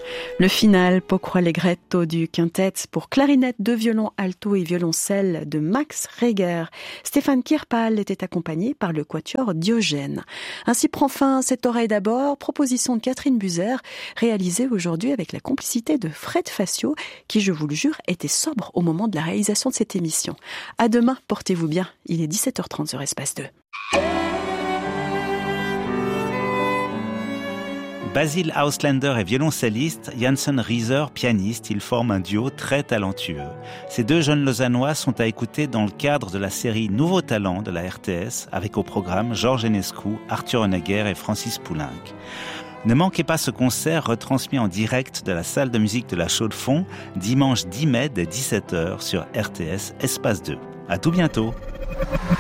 Le final Poco Allegretto du quintet pour clarinette, deux violons alto et violoncelle de Max Reger. Stéphane Kirpal était accompagné par le quatuor Diogène. Ainsi prend fin Cette oreille d'abord, proposition de Catherine Buzer, réalisée aujourd'hui avec la complicité de Fred Facio, qui, je vous le jure, était sobre au moment de la réalisation de cette émission. À demain, portez-vous bien. Il est 17h30 sur Espace 2. Basil Auslander est violoncelliste, Janssen Rieser pianiste. Ils forment un duo très talentueux. Ces deux jeunes Lausannois sont à écouter dans le cadre de la série Nouveaux Talents de la RTS, avec au programme Georges Enescu, Arthur Honegger et Francis Poulenc. Ne manquez pas ce concert retransmis en direct de la salle de musique de la Chaux-de-Fonds, dimanche 10 mai dès 17h sur RTS Espace 2. À tout bientôt.